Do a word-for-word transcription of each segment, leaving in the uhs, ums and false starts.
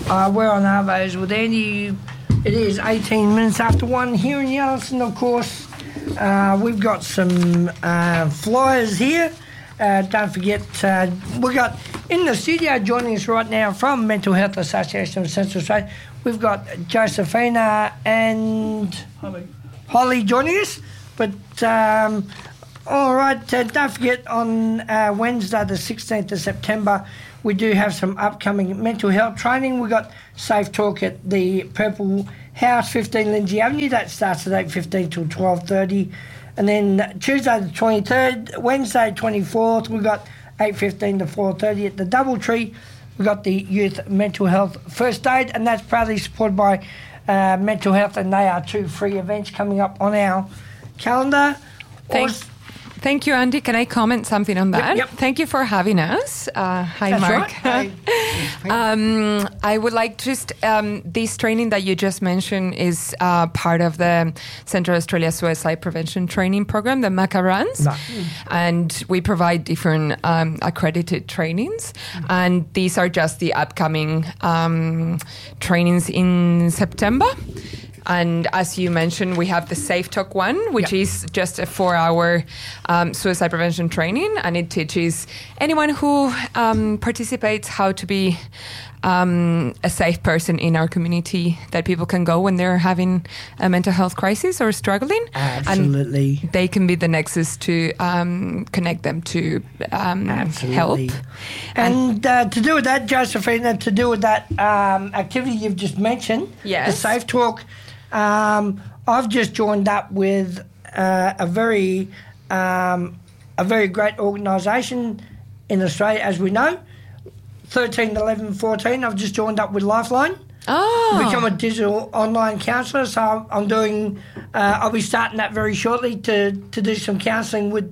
Uh, we're on Arvos with Andy. It is eighteen minutes after one here in Yellowstone, of course. Uh, we've got some uh, flyers here. Uh, don't forget, uh, we've got in the studio joining us right now from Mental Health Association of Central Australia, we've got Josephina and Holly, Holly joining us. But, um, all right, uh, don't forget on uh, Wednesday the sixteenth of September, we do have some upcoming mental health training. We've got Safe Talk at the Purple House, fifteen Lindsay Avenue. That starts at eight fifteen till twelve thirty. And then Tuesday the twenty-third, Wednesday twenty-fourth, we've got eight fifteen to four thirty at the Doubletree. We've got the Youth Mental Health First Aid, and that's proudly supported by uh, Mental Health, and they are two free events coming up on our calendar. Thanks. Thank you, Andy. Can I comment something on that? Yep, yep. Thank you for having us. Uh, hi, That's Mark. right. um, I would like just, um, this training that you just mentioned is uh, part of the Central Australia Suicide Prevention Training Program, the MACA runs. No. And we provide different um, accredited trainings. Mm-hmm. And these are just the upcoming um, trainings in September. And as you mentioned, we have the Safe Talk one, which yep. is just a four-hour um, suicide prevention training, and it teaches anyone who um, participates how to be um, a safe person in our community that people can go when they're having a mental health crisis or struggling. Absolutely. And they can be the nexus to um, connect them to um, help. And, and uh, to do with that, Josephina, to do with that um, activity you've just mentioned, yes. the Safe Talk, Um, I've just joined up with uh, a very, um, a very great organisation in Australia, as we know. thirteen, eleven, fourteen. I've just joined up with Lifeline. Oh. Become a digital online counsellor. So I'm doing. Uh, I'll be starting that very shortly to to do some counselling with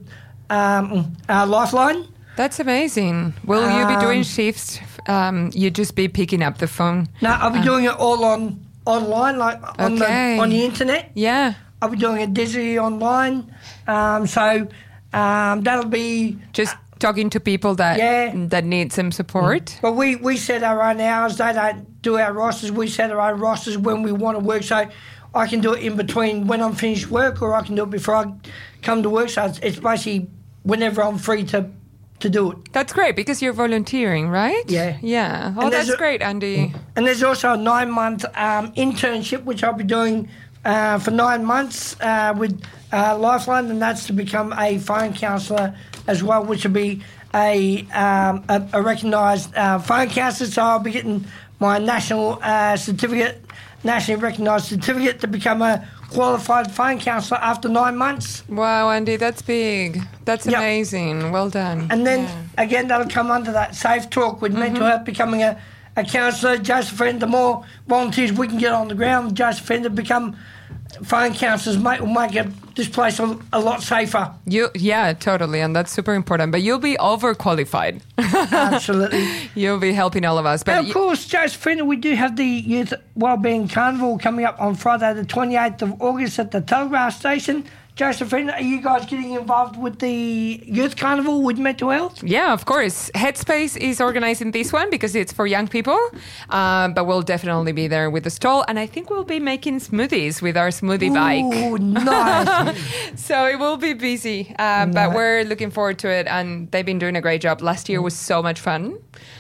um, uh, Lifeline. That's amazing. Will um, you be doing shifts? Um, you just be picking up the phone? No, I'll be um, doing it all on. Online, like on okay. the on the internet. Yeah. I'll be doing it digitally online. Um, so um, that'll be... Just talking to people that yeah. that need some support. But we, we set our own hours. They don't do our rosters. We set our own rosters when we want to work. So I can do it in between when I'm finished work, or I can do it before I come to work. So it's, it's basically whenever I'm free to... to do it. That's great because you're volunteering, right? Yeah. Yeah. Oh, that's a, great, Andy. And there's also a nine-month um, internship, which I'll be doing uh, for nine months uh, with uh, Lifeline, and that's to become a phone counsellor as well, which will be a, um, a, a recognised uh, phone counsellor. So I'll be getting my national uh, certificate, nationally recognised certificate to become a qualified phone counsellor after nine months. Wow, Andy, that's big. That's yep. amazing. Well done. And then, yeah. again, that'll come under that Safe Talk with mm-hmm. mental health, becoming a, a counsellor. Josephine, the more volunteers we can get on the ground, Josephine, to become phone counsellors, mate, will make it, this place a, a lot safer. You, yeah, totally, and that's super important. But you'll be overqualified. Absolutely. You'll be helping all of us. But and of course, Josephine, we do have the Youth Wellbeing Carnival coming up on Friday the twenty-eighth of August at the Telegraph Station. Josephine, are you guys getting involved with the Youth Carnival with mental health? Yeah, of course. Headspace is organising this one because it's for young people, um, but we'll definitely be there with the stall. And I think we'll be making smoothies with our smoothie Ooh, bike. Oh, nice. So it will be busy, uh, but we're looking forward to it. And they've been doing a great job. Last year was so much fun.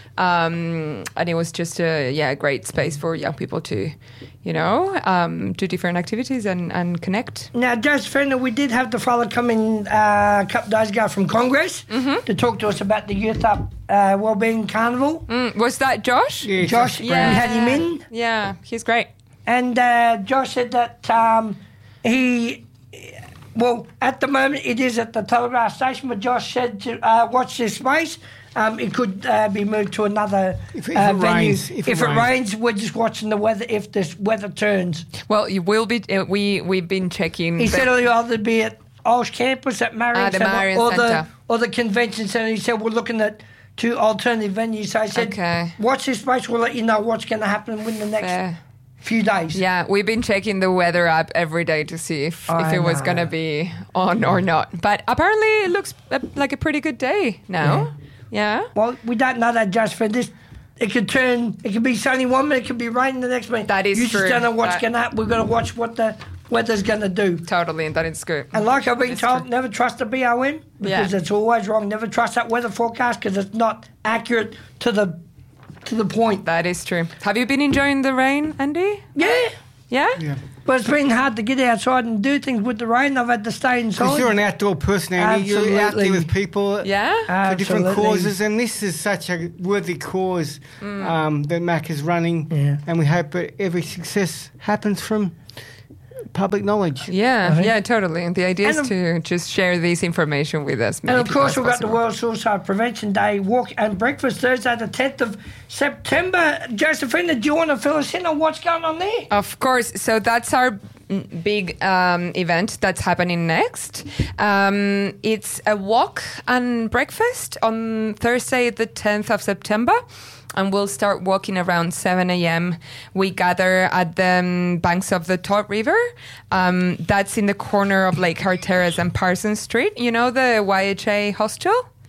Um, and it was just a yeah a great space for young people to, you know, um, do different activities and, and connect. Now, Josephina, we did have the fella come in uh, a couple of days ago from Congress mm-hmm. to talk to us about the Youth Up uh, Wellbeing Carnival. Mm, was that Josh? Yeah, Josh, yeah. we had him in. Yeah, he's great. And uh, Josh said that um, he, well, at the moment it is at the Telegraph Station, but Josh said to uh, watch this space. Um, it could uh, be moved to another if, if uh, it venue. Rains, if, if it, it rains. rains, we're just watching the weather. If this weather turns, well, you will be. Uh, we we've been checking. He said it'll either be at Osh Campus at Marion uh, the Centre Marion or Centre. the or the convention centre. He said we're looking at two alternative venues. So I said, okay. watch this space. We'll let you know what's going to happen in the next. Fair. Few days. Yeah, we've been checking the weather app every day to see if, if it was going to be on or not. But apparently it looks uh, like a pretty good day now. Yeah. yeah? Well, we don't know that just for this. it could turn. It could be sunny one minute, it could be raining the next minute. That is you true. just don't know what's That- going to happen. We've got to watch what the weather's going to do. Totally, that is good. And like I've been It's told, true. never trust the B O M because Yeah. it's always wrong. Never trust that weather forecast because it's not accurate to the to the point. That is true. Have you been enjoying the rain, Andy? Yeah, Yeah? Yeah. but it's been hard to get outside and do things with the rain. I've had to stay inside. Because you're an outdoor personality, you're out Absolutely. there with people Yeah? for different Absolutely. causes, and this is such a worthy cause um, that Mac is running, Yeah. and we hope that every success happens from public knowledge. Yeah, I think- yeah, totally. And the idea is And, to just share this information with us. And of course, we've got the World Suicide Prevention Day walk and breakfast Thursday, the tenth of September. Josephina, do you want to fill us in on what's going on there? Of course. So that's our mm, big um, event that's happening next. Um, it's a walk and breakfast on Thursday, the tenth of September. And we'll start walking around seven a.m. We gather at the um, banks of the Todd River. Um, that's in the corner of Lakehart Terrace and Parsons Street. You know the Y H A hostel?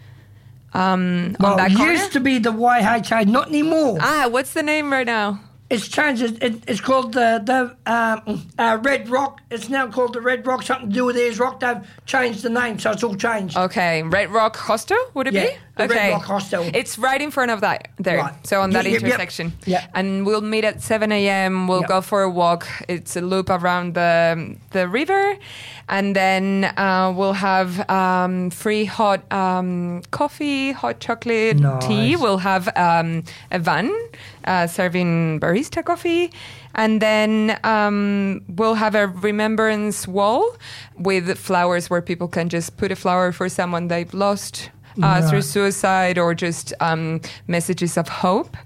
Um, Well, on that it corner? used to be the Y H A, not anymore. Ah, what's the name right now? It's changed. It, it, it's called the the um, uh, Red Rock. It's now called the Red Rock. Something to do with Ayers Rock. They've changed the name, so it's all changed. Okay, Red Rock Hostel, would it Yeah, be? the Red Okay. Rock Hostel. It's right in front of that there. Right. So on that Yep, yep, yep. intersection. Yeah. And we'll meet at seven a.m. We'll Yep. go for a walk. It's a loop around the the river. And then uh, we'll have um, free hot um, coffee, hot chocolate, tea. Nice. We'll have um, a van uh, serving barista coffee. And then um, we'll have a remembrance wall with flowers where people can just put a flower for someone they've lost uh, through Right. suicide or just um, messages of hope.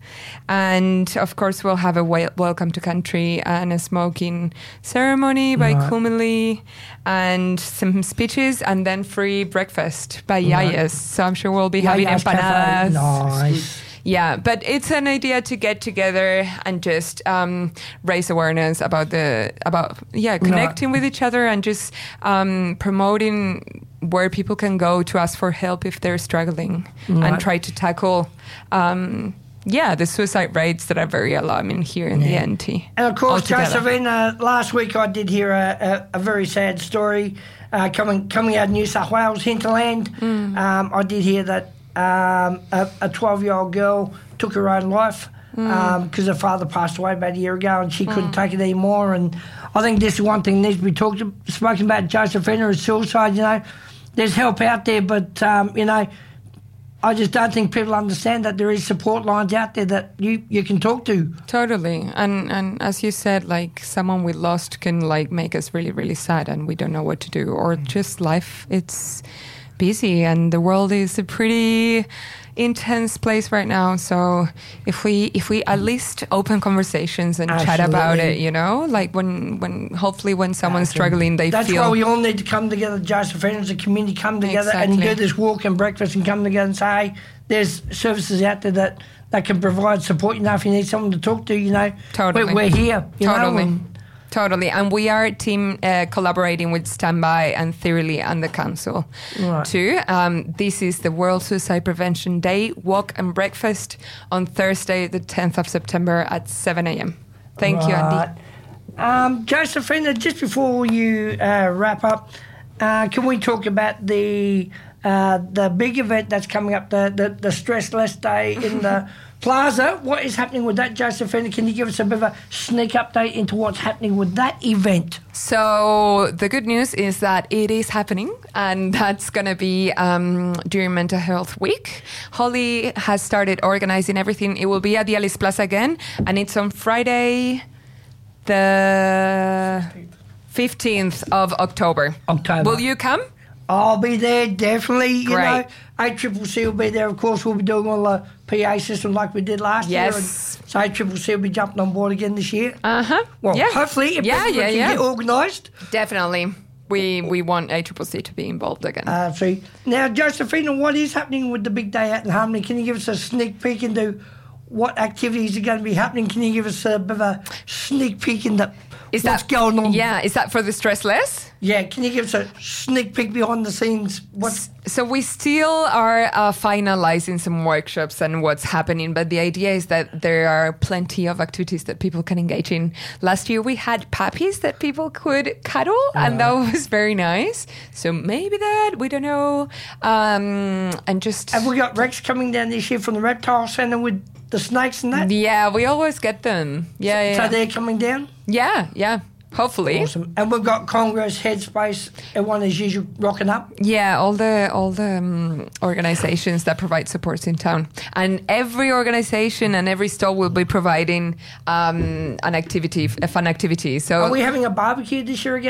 And of course, we'll have a wel- welcome to country and a smoking ceremony by Right. Kumili and some speeches and then free breakfast by Right. Yayas. So I'm sure we'll be having Yaya's Cafe. empanadas. Nice. Yeah, but it's an idea to get together and just um, raise awareness about the about yeah connecting with each other and just um, promoting where people can go to ask for help if they're struggling Right. and try to tackle um, yeah the suicide rates that are very alarming here in the Yeah. N T. And of course, altogether. Josephina, last week I did hear a, a, a very sad story uh, coming coming out of New South Wales hinterland. Mm. Um, I did hear that um, a twelve-year-old girl took her own life because her father passed away about a year ago and she couldn't take it anymore. And I think this is one thing that needs to be talked spoken about. Josephina is suicide. You know, there's help out there, but um, you know. I just don't think people understand that there is support lines out there that you, you can talk to. Totally, and and as you said, like someone we lost can like make us really really sad, and we don't know what to do, or just life. It's busy, and the world is a pretty intense place right now. So if we if we at least open conversations and chat about Absolutely. it, you know, like when when hopefully when someone's struggling, they That's feel why we all need to come together, Josephine, as a community, come together and Exactly. do this walk and breakfast and come together and say, hey, there's services out there that, that can provide support. You know, if you need someone to talk to, you know, Totally. we're, we're here. You Totally. Know, and Totally. And we are a team uh, collaborating with Standby and Thoroughly and the council Right. too. Um, this is the World Suicide Prevention Day walk and breakfast on Thursday, the tenth of September at seven a.m. Thank you, Andy. Right. Um, Josephina, just before you uh, wrap up, uh, can we talk about the uh, the big event that's coming up, the, the, the Stress Less Day in the Plaza? What is happening with that, Josephina? Can you give us a bit of a sneak update into what's happening with that event? So the good news is that it is happening, and that's going to be um, during Mental Health Week. Holly has started organizing everything. It will be at the Alice Plaza again, and it's on Friday, the fifteenth of October. October. Will you come? I'll be there, definitely. You Great. know, A C C C will be there. Of course, we'll be doing all the P A system like we did last year. Yes. And so A C C C will be jumping on board again this year. Uh huh. Well, yeah. hopefully, if yeah, everyone yeah, can yeah. get organised. Definitely. We we want A C C C to be involved again. Uh, see. Now, Josephina, what is happening with the big day out in Harmony? Can you give us a sneak peek into what activities are going to be happening? Can you give us a bit of a sneak peek into Is what's that going on. Yeah, is that for the Stress Less? Yeah, can you give us a sneak peek behind the scenes? What's So we still are uh, finalizing some workshops and what's happening, but the idea is that there are plenty of activities that people can engage in. Last year we had puppies that people could cuddle, and that was very nice. So maybe that, we don't know. Um, and just... Have we got Rex coming down this year from the reptile centre with the snakes and that? Yeah, we always get them. Yeah, yeah. So they're coming down? Yeah, yeah. Hopefully. Awesome. And we've got Congress, Headspace, everyone as usual rocking up. Yeah, all the all the um, organizations that provide supports in town, and every organization and every stall will be providing um, an activity, a fun activity. So Are we having a barbecue this year again?